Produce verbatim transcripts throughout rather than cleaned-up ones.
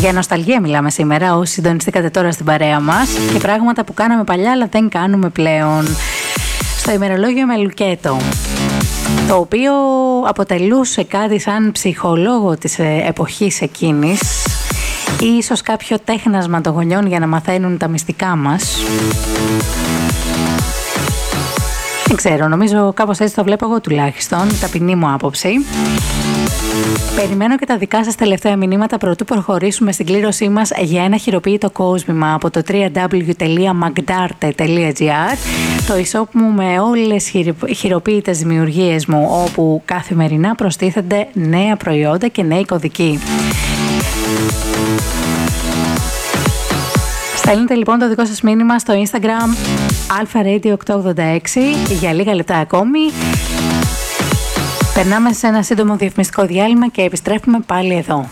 Για νοσταλγία μιλάμε σήμερα όσοι συντονιστήκατε τώρα στην παρέα μας και πράγματα που κάναμε παλιά αλλά δεν κάνουμε πλέον. Στο ημερολόγιο με Λουκέτο, το οποίο αποτελούσε κάτι σαν ψυχολόγο της εποχής εκείνης ή ίσως κάποιο τέχνασμα των γονιών για να μαθαίνουν τα μυστικά μας. Δεν ξέρω, νομίζω κάπως έτσι το βλέπω εγώ τουλάχιστον, ταπεινή μου άποψη. Περιμένω και τα δικά σας τελευταία μηνύματα προτού προχωρήσουμε στην κλήρωσή μας για ένα χειροποίητο κόσμημα από το double-u double-u double-u τελεία magdarte τελεία gr, το e-shop μου με όλες τις χειροποίητες δημιουργίες μου, όπου καθημερινά προστίθενται νέα προϊόντα και νέοι κωδικοί. Στέλνετε λοιπόν το δικό σας μήνυμα στο Instagram alpha radio οκτακόσια ογδόντα έξι για λίγα λεπτά ακόμη. Περνάμε σε ένα σύντομο διαφημιστικό διάλειμμα και επιστρέφουμε πάλι εδώ.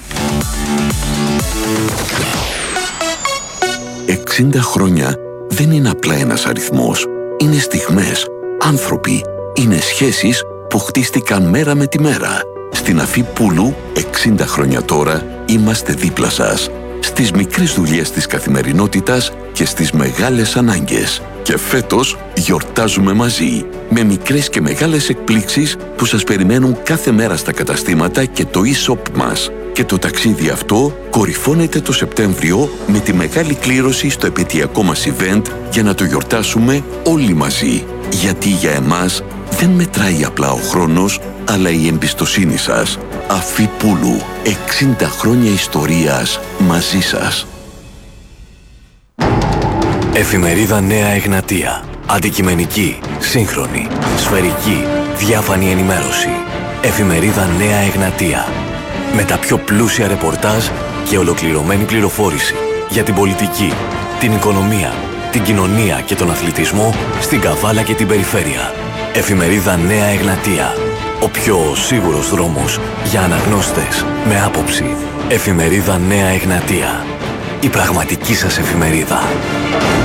εξήντα χρόνια δεν είναι απλά ένας αριθμός. Είναι στιγμές, άνθρωποι, είναι σχέσεις που χτίστηκαν μέρα με τη μέρα. Στην Αφή Πούλου, εξήντα χρόνια τώρα, είμαστε δίπλα σας. Στις μικρές δουλειές της καθημερινότητας και στις μεγάλες ανάγκες. Και φέτος γιορτάζουμε μαζί, με μικρές και μεγάλες εκπλήξεις που σας περιμένουν κάθε μέρα στα καταστήματα και το e-shop μας. Και το ταξίδι αυτό κορυφώνεται το Σεπτέμβριο με τη μεγάλη κλήρωση στο επαιτειακό μας event για να το γιορτάσουμε όλοι μαζί. Γιατί για εμάς δεν μετράει απλά ο χρόνος, αλλά η εμπιστοσύνη σας. Αφή Πούλου, εξήντα χρόνια ιστορίας μαζί σας. Εφημερίδα Νέα Εγνατία. Αντικειμενική, σύγχρονη, σφαιρική, διάφανη ενημέρωση. Εφημερίδα Νέα Εγνατία. Με τα πιο πλούσια ρεπορτάζ και ολοκληρωμένη πληροφόρηση για την πολιτική, την οικονομία, την κοινωνία και τον αθλητισμό στην Καβάλα και την περιφέρεια. Εφημερίδα Νέα Εγνατία. Ο πιο σίγουρος δρόμος για αναγνώστες με άποψη. Εφημερίδα Νέα Εγνατία. Η πραγματική σας εφημερίδα.